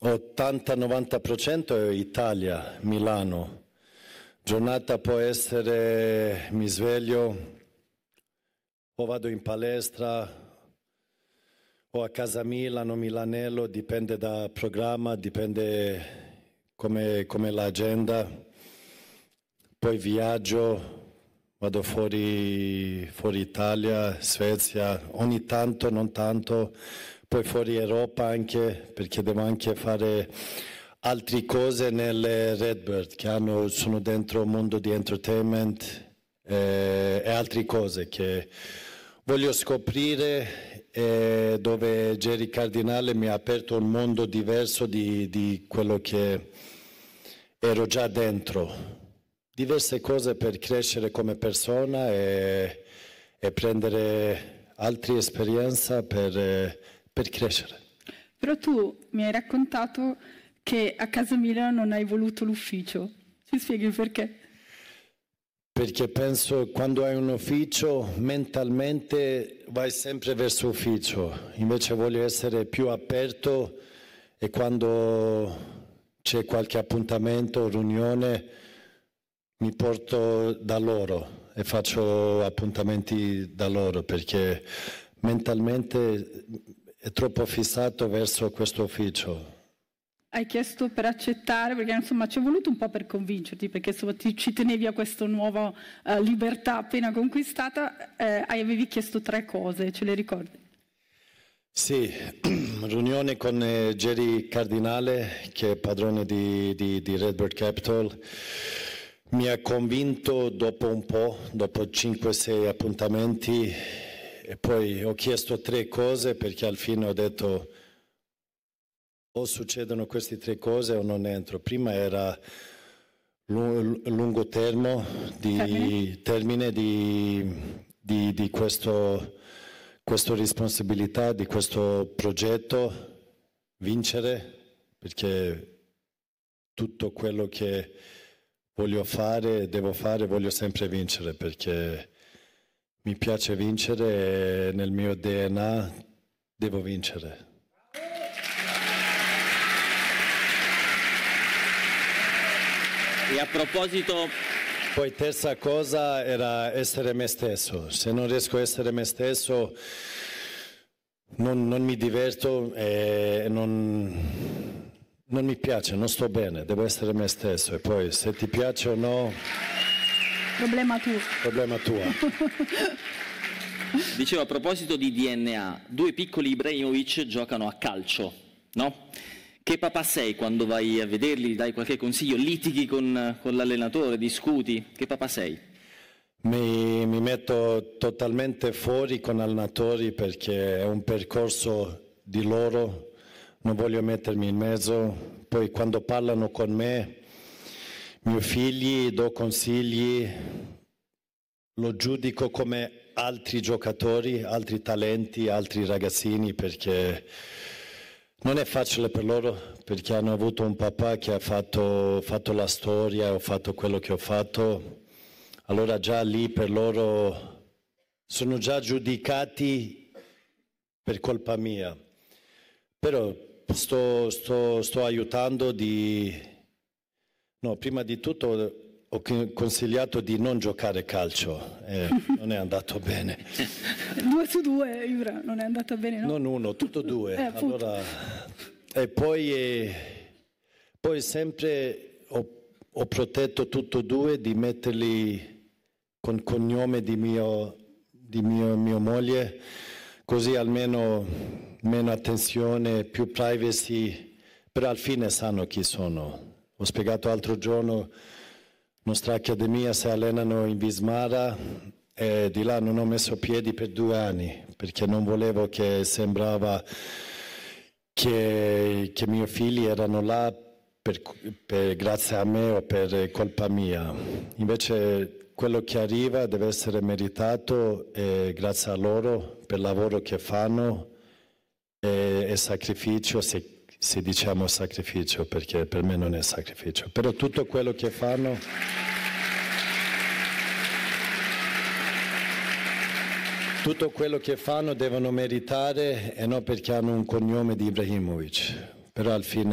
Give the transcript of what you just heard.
80-90% è Italia, Milano. Giornata può essere, mi sveglio, o vado in palestra, o a casa Milano, Milanello, dipende dal programma, dipende come l'agenda. Poi viaggio, vado fuori Italia, Svezia, ogni tanto, non tanto. Poi fuori Europa anche, perché devo anche fare altre cose nelle Redbird, che sono dentro il mondo di entertainment e altre cose che voglio scoprire, dove Jerry Cardinale mi ha aperto un mondo diverso di quello che ero già dentro. Diverse cose per crescere come persona e prendere altre esperienze per crescere. Però tu mi hai raccontato che a casa Milano non hai voluto l'ufficio. Ci spieghi perché? Perché penso quando hai un ufficio mentalmente vai sempre verso l'ufficio, invece voglio essere più aperto e quando c'è qualche appuntamento, riunione, mi porto da loro e faccio appuntamenti da loro perché mentalmente è troppo fissato verso questo ufficio. Hai chiesto per accettare, perché insomma ci è voluto un po' per convincerti, perché insomma ci tenevi a questa nuova libertà appena conquistata, avevi chiesto 3 cose, ce le ricordi? Sì, riunione con Jerry Cardinale, che è padrone di Redbird Capital, mi ha convinto dopo un po', dopo 5-6 appuntamenti, e poi ho chiesto 3 cose perché al fine ho detto o succedono queste 3 cose o non entro. Prima era lungo termine di questa responsabilità, di questo progetto, vincere, perché tutto quello che voglio fare, voglio sempre vincere, perché mi piace vincere e nel mio DNA devo vincere. E a proposito... Poi terza cosa era essere me stesso. Se non riesco a essere me stesso non mi diverto e non mi piace, non sto bene, devo essere me stesso. E poi se ti piace o no... Problema tuo. Problema tuo. Dicevo, a proposito di DNA, 2 piccoli Ibrahimovic giocano a calcio, no? Che papà sei quando vai a vederli, dai qualche consiglio, litighi con l'allenatore, discuti? Che papà sei? Mi metto totalmente fuori con allenatori perché è un percorso di loro, non voglio mettermi in mezzo. Poi quando parlano con me, miei figli, do consigli, lo giudico come altri giocatori, altri talenti, altri ragazzini, perché non è facile per loro, perché hanno avuto un papà che ha fatto la storia, ho fatto quello che ho fatto, allora già lì per loro sono già giudicati per colpa mia. Però sto aiutando prima di tutto ho consigliato di non giocare calcio, non è andato bene. 2 su 2, Ibra, non è andata bene, no? Non 1, tutto 2. Allora, e poi sempre ho protetto tutto 2 di metterli con cognome di mia moglie, così almeno meno attenzione, più privacy, però al fine sanno chi sono. Ho spiegato l'altro giorno, nostra accademia si allenano in Vismara e di là non ho messo piedi per 2 anni perché non volevo che sembrava che i miei figli erano là grazie a me o per colpa mia. Invece quello che arriva deve essere meritato e grazie a loro per il lavoro che fanno e sacrificio, se diciamo sacrificio, perché per me non è sacrificio, però tutto quello che fanno devono meritare e non perché hanno un cognome di Ibrahimovic, però al fine